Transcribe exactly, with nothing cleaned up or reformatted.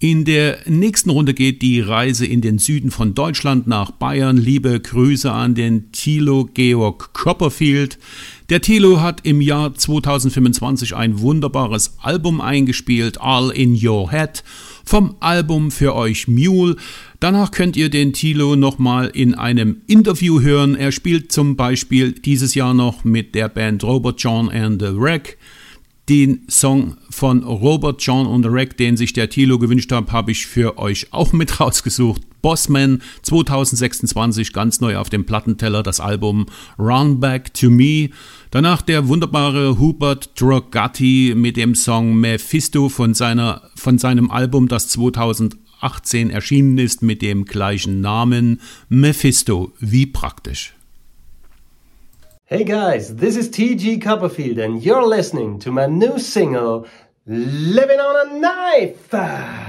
In der nächsten Runde geht die Reise in den Süden von Deutschland nach Bayern. Liebe Grüße an den Thilo Georg Copperfield. Der Thilo hat im Jahr zweitausendfünfundzwanzig ein wunderbares Album eingespielt, All in Your Head, vom Album für euch Mule. Danach könnt ihr den Thilo nochmal in einem Interview hören. Er spielt zum Beispiel dieses Jahr noch mit der Band Robert John and the Wreck. Den Song von Robert John und the Wreck, den sich der Thilo gewünscht hat, habe ich für euch auch mit rausgesucht. Bossman zweitausendsechsundzwanzig, ganz neu auf dem Plattenteller, das Album Run Back to Me. Danach der wunderbare Hubert Drogatti mit dem Song Mephisto von, seiner, von seinem Album, das zweitausendachtzehn erschienen ist, mit dem gleichen Namen. Mephisto, wie praktisch. Hey guys, this is T G Copperfield and you're listening to my new single, Living on a Knife!